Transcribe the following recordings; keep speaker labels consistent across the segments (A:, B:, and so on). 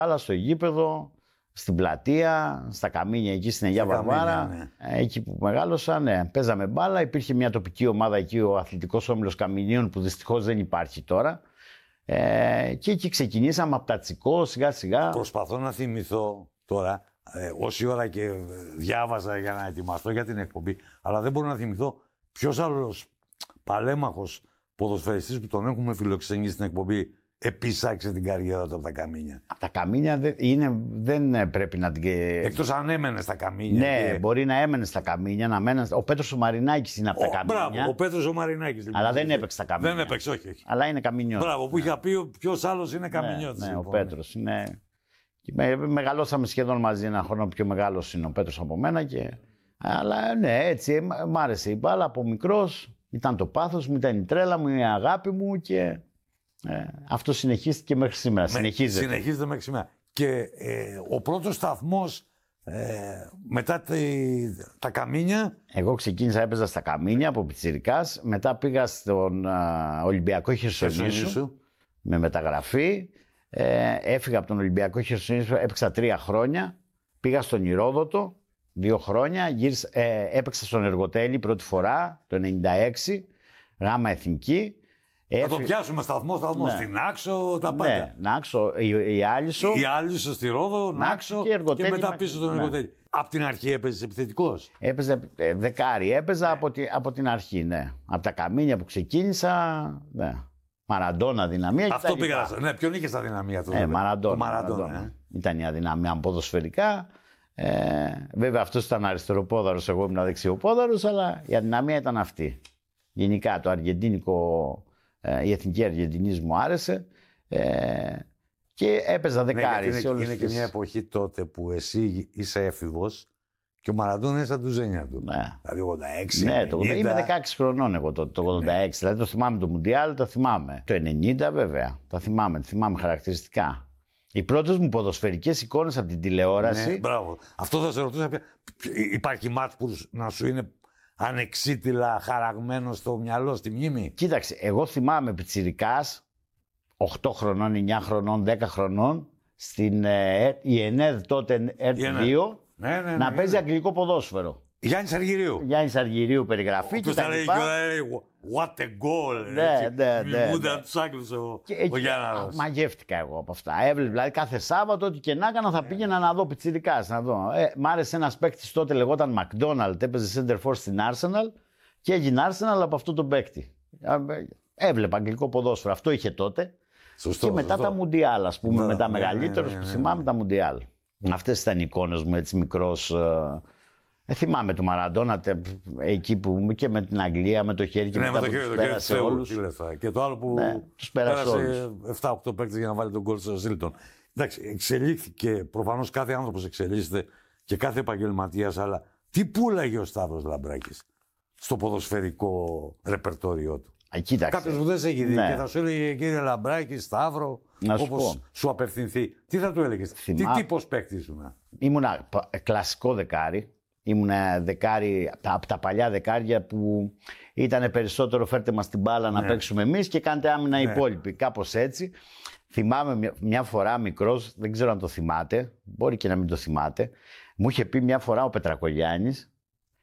A: Αλλά στο γήπεδο, στην πλατεία, στα Καμίνια, εκεί στην Αγία Βαρβάρα. Ναι. Εκεί που μεγάλωσα, ναι. Παίζαμε μπάλα. Υπήρχε μια τοπική ομάδα εκεί, ο Αθλητικός Όμιλος Καμινίων, που δυστυχώς δεν υπάρχει τώρα. Και εκεί ξεκινήσαμε από τα Τσικό, σιγά σιγά.
B: Προσπαθώ να θυμηθώ τώρα, όση ώρα και διάβαζα για να ετοιμαστώ για την εκπομπή, αλλά δεν μπορώ να θυμηθώ ποιος άλλος παλέμαχος ποδοσφαιριστής που τον έχουμε φιλοξενήσει στην εκπομπή επισάξε την καριέρα του από τα Καμίνια.
A: Από τα Καμίνια δεν πρέπει να την...
B: Εκτός αν έμενε στα Καμίνια.
A: Ναι, και... μπορεί να έμενε στα Καμίνια, ο Πέτρος ο Μαρινάκης είναι από τα Καμίνια.
B: Μπράβο, ο Πέτρος ο Μαρινάκης. Λοιπόν.
A: Αλλά δεν έπαιξε στα Καμίνια.
B: Δεν έπαιξε, όχι.
A: Αλλά είναι Καμινιώτης.
B: Μπράβο, που είχα πει ποιος άλλος είναι Καμινιώτης.
A: Ναι,
B: λοιπόν.
A: Ο Πέτρος είναι... Μεγαλώσαμε σχεδόν μαζί, ένα χρόνο πιο μεγάλος είναι ο Πέτρος από μένα. Αλλά ναι, έτσι μ' άρεσε η μπάλα από μικρός. Ήταν το πάθος μου, ήταν η τρέλα μου, η αγάπη μου και αυτό συνεχίστηκε μέχρι σήμερα.
B: Συνεχίζεται μέχρι σήμερα. Και ο πρώτος σταθμός μετά τα Καμίνια.
A: Εγώ ξεκίνησα, έπαιζα στα Καμίνια από πιτσιρικάς. Μετά πήγα στον Ολυμπιακό Χερσονήσου με μεταγραφή. Έφυγα από τον Ολυμπιακό Χερσονήσου, έπαιξα 3 χρόνια. Πήγα στον Ηρόδοτο 2 χρόνια. Έπαιξα στον Εργοτέλη πρώτη φορά το 1996, Γάμα Εθνική.
B: Θα το πιάσουμε σταθμό, ναι. Στην Άξο, τα πάντα.
A: Ναι, Νάξο, η Άλυσο.
B: Η Άλυσο στη Ρόδο, Νάξο και μετά πίσω στον Εργοτέλη. Ναι. Από την αρχή έπαιζε επιθετικός.
A: Έπαιζε δεκάρι, έπαιζα από την αρχή, ναι. Από τα Καμίνια που ξεκίνησα, ναι. Μαραντόνα, δυναμία.
B: Αυτό πήγα. Ναι, ποιον είχε στα δυναμία του.
A: Μαραντόνα. Ήταν η αδυναμία μου ποδοσφαιρικά. Βέβαια αυτός ήταν αριστεροπόδαρος, εγώ ήμουν δεξιοπόδαρος, αλλά η αδυναμία ήταν αυτή. Γενικά το αργεντίνικο, η εθνική Αργεντινής μου άρεσε και έπαιζα δεκάρι σε όλες
B: είναι και μια εποχή τότε που εσύ είσαι έφηβος και ο Μαραντόνα είναι στα ντουζένια του.
A: Ναι.
B: Δηλαδή 86.
A: Ναι, είμαι 16 χρονών εγώ το 86. Ναι. Δηλαδή το θυμάμαι το Μουντιάλ, το θυμάμαι. Το 90 βέβαια. Το θυμάμαι χαρακτηριστικά. Οι πρώτες μου ποδοσφαιρικές εικόνες από την τηλεόραση.
B: Ναι, μπράβο. Αυτό θα σε ρωτούσα. Υπάρχει μάτς που να σου είναι ανεξίτηλα χαραγμένο στο μυαλό, στη μνήμη.
A: Κοίταξε, εγώ θυμάμαι πιτσιρικάς, 8 χρονών, 9 χρονών, 10 χρονών, στην η ΕΝΕΔ τότε ΕΡΤ2, να παίζει αγγλικό ποδόσφαιρο.
B: Γιάννης Αργυρίου.
A: Γιάννης Αργυρίου περιγραφή και τα λοιπά.
B: What a goal.
A: Ναι.
B: Μούντα τους Άγγλους ο Γιάνναρος.
A: Μαγεύτηκα εγώ από αυτά. Έβλεπα δηλαδή κάθε Σάββατο ότι και να έκανα θα πήγαινα να δω πιτσιρικάς. Μ' άρεσε ένας παίκτης τότε, λεγόταν McDonald, έπαιζε center for στην Arsenal και έγινε Arsenal από αυτό τον παίκτη. Έβλεπα αγγλικό ποδόσφαιρο. Αυτό είχε τότε.
B: Σωστό,
A: και μετά τα Μουντιάλ, ας πούμε, μετά μεγαλύτερος που θυμάμαι τα Μουντιάλ. Αυτές ήταν οι εικόνες μου έτσι μικρός. Θυμάμαι του Μαραντόνα εκεί που και με την Αγγλία, με το χέρι και μετά που τους πέρασε όλους.
B: Και το άλλο που
A: τους πέρασε
B: 7-8 παίκτες για να βάλει τον γκολ στο Ζίλτον. Εντάξει, εξελίχθηκε, προφανώς κάθε άνθρωπος εξελίσσεται και κάθε επαγγελματίας, αλλά τι πουλάγε ο Σταύρος Λαμπράκης στο ποδοσφαιρικό ρεπερτόριό του. Κάποιος που δεν σε έχει δει και θα σου έλεγε κύριε Λαμπράκη, Σταύρο, όπως σου απευθυνθεί. Τι θα του έλεγες, τι τύπος παίκτης ήσουν?
A: Ήμουνα κλασικό δεκάρι. Ήμουν δεκάρι από τα παλιά δεκάρια που ήταν περισσότερο φέρτε μας την μπάλα να παίξουμε εμείς και κάντε άμυνα οι υπόλοιποι. Κάπως έτσι. Θυμάμαι μια φορά μικρός, δεν ξέρω αν το θυμάται, μπορεί και να μην το θυμάται, μου είχε πει μια φορά ο Πετρακογιάννης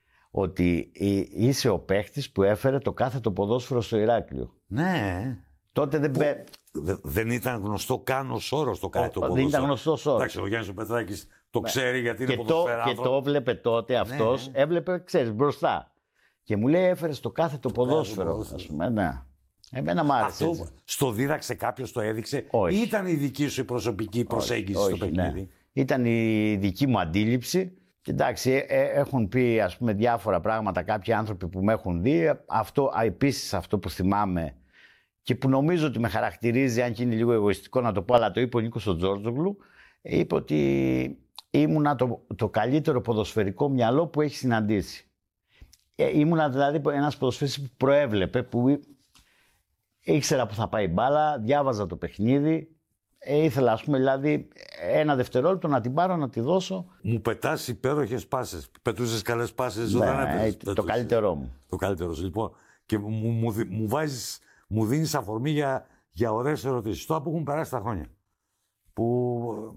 A: ότι είσαι ο παίχτης που έφερε το κάθετο ποδόσφαιρο στο Ηράκλειο.
B: Ναι.
A: Τότε
B: δεν ήταν γνωστό καν ως όρος το κάθετο ποδόσφαιρο.
A: Δεν ήταν γνωστός όρος.
B: Εντάξει, ο Γιάννης ο Πετράκης το ξέρει γιατί είναι ποδοσφαιράδος.
A: Και το έβλεπε τότε αυτός, έβλεπε, ξέρεις, μπροστά. Και μου λέει έφερε το κάθετο ποδόσφαιρο. Ας πούμε, ναι. Εμένα μ' άρεσε.
B: Αυτό στο δίδαξε κάποιος, το έδειξε? Όχι. Ή ήταν η δική σου η προσωπική προσέγγιση στο παιχνίδι?
A: Ναι. Ήταν η δική μου αντίληψη. Εντάξει, έχουν πει ας πούμε διάφορα πράγματα κάποιοι άνθρωποι που με έχουν δει. Επίσης αυτό που θυμάμαι και που νομίζω ότι με χαρακτηρίζει, αν και είναι λίγο εγωιστικό να το πω, αλλά το είπε ο Νίκος ο Τζόρτζογλου, είπε ότι ήμουνα το καλύτερο ποδοσφαιρικό μυαλό που έχει συναντήσει. Ήμουνα δηλαδή ένας ποδοσφαιριστής που προέβλεπε, που ήξερα που θα πάει η μπάλα, διάβαζα το παιχνίδι. Ήθελα, ας πούμε, δηλαδή, ένα δευτερόλεπτο να την πάρω, να τη δώσω.
B: Μου πετάς υπέροχες πάσες. Πετούσες καλές πάσες,
A: το καλύτερό μου.
B: Το καλύτερο σου, λοιπόν. Και μου δίνεις αφορμή για ωραίες ερωτήσεις. Τώρα που έχουν περάσει τα χρόνια. Που